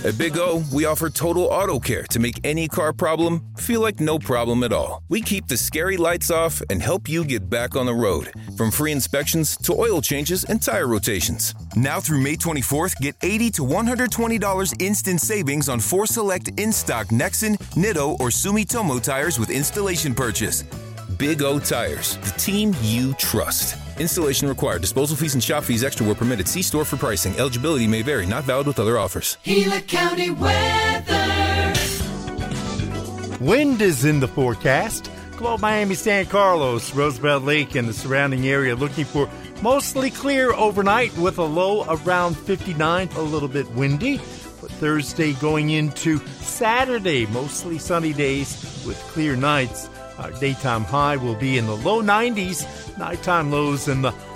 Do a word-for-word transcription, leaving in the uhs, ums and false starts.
At Big O, we offer total auto care to make any car problem feel like no problem at all. We keep the scary lights off and help you get back on the road. From free inspections to oil changes and tire rotations. Now through May twenty-fourth, get eighty to one hundred twenty dollars instant savings on four select in-stock Nexen, Nitto, or Sumitomo tires with installation purchase. Big O Tires, the team you trust. Installation required. Disposal fees and shop fees extra where permitted. See store for pricing. Eligibility may vary. Not valid with other offers. Gila County weather. Wind is in the forecast. Globe Miami, San Carlos, Roosevelt Lake, and the surrounding area looking for mostly clear overnight with a low around fifty-nine, a little bit windy. But Thursday going into Saturday, mostly sunny days with clear nights. Our daytime high will be in the low nineties, nighttime lows in the